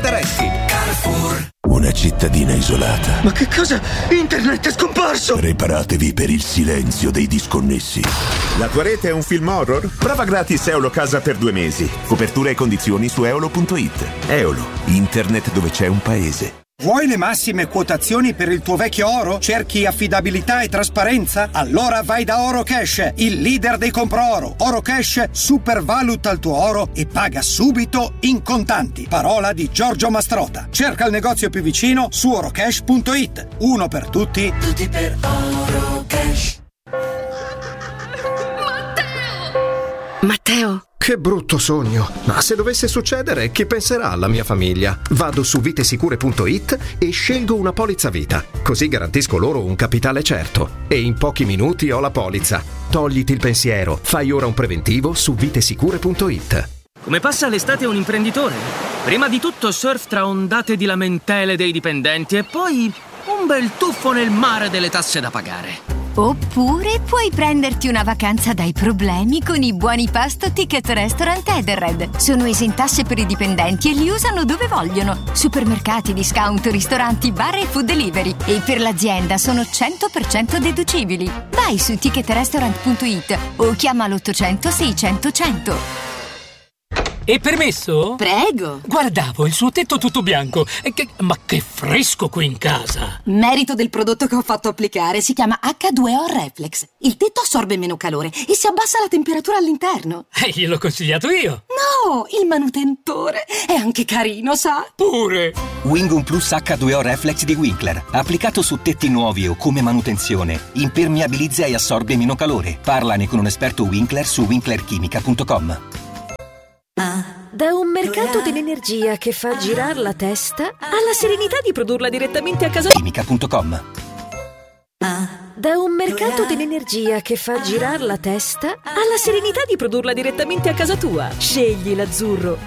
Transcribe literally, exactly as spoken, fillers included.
aderenti. Carrefour. Una cittadina isolata. Ma che cosa? Internet è scomparso! Preparatevi per il silenzio dei disconnessi. La tua rete è un film horror? Prova gratis Eolo Casa per due mesi. Copertura e condizioni su eolo punto it. Eolo, internet dove c'è un paese. Vuoi le massime quotazioni per il tuo vecchio oro? Cerchi affidabilità e trasparenza? Allora vai da Orocash, il leader dei compro-oro. Orocash supervaluta il tuo oro e paga subito in contanti. Parola di Giorgio Mastrota. Cerca il negozio più vicino su orocash punto it. Uno per tutti, Tutti per Orocash. Matteo! Che brutto sogno. Ma se dovesse succedere, chi penserà alla mia famiglia? Vado su vitesicure punto it e scelgo una polizza vita. Così garantisco loro un capitale certo. E in pochi minuti ho la polizza. Togliti il pensiero. Fai ora un preventivo su vitesicure punto it. Come passa l'estate un imprenditore? Prima di tutto surf tra ondate di lamentele dei dipendenti e poi un bel tuffo nel mare delle tasse da pagare. Oppure puoi prenderti una vacanza dai problemi con i buoni pasto Ticket Restaurant Edenred. Sono esentasse per i dipendenti e li usano dove vogliono. Supermercati, discount, ristoranti, bar e food delivery. E per l'azienda sono cento per cento deducibili. Vai su ticket restaurant punto it o chiama l'ottocento seicento cento. È permesso? Prego. Guardavo il suo tetto tutto bianco. E che... Ma che fresco qui in casa! Merito del prodotto che ho fatto applicare. Si chiama acca due o Reflex. Il tetto assorbe meno calore e si abbassa la temperatura all'interno. Eh, gliel'ho consigliato io. No, il manutentore. È anche carino, sa? Pure. Wingum Plus acca due o Reflex di Winkler. Applicato su tetti nuovi o come manutenzione, impermeabilizza e assorbe meno calore. Parlane con un esperto Winkler su winkler chimica punto com. Da un mercato dell'energia che fa girare la testa alla serenità di produrla direttamente a casa chimica punto com. Da un mercato dell'energia che fa girare la testa alla serenità di produrla direttamente a casa tua. Scegli l'azzurro,